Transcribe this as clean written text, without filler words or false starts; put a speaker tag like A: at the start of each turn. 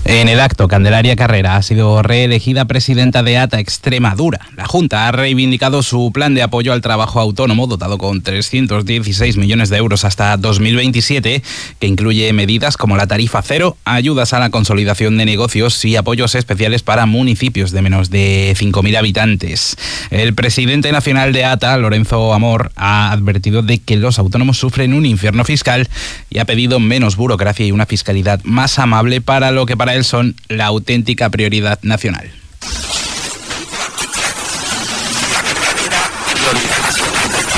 A: En el acto, Candelaria Carrera ha sido reelegida presidenta de ATA Extremadura. La Junta ha reivindicado su plan de apoyo al trabajo autónomo, dotado con 316 millones de euros hasta 2027, que incluye medidas como la tarifa cero, ayudas a la consolidación de negocios y apoyos especiales para municipios de menos de 5.000 habitantes. El presidente nacional de ATA, Lorenzo Amor, ha advertido de que los autónomos sufren un infierno fiscal y ha pedido menos burocracia y una fiscalidad más amable para lo que para él son la auténtica prioridad nacional.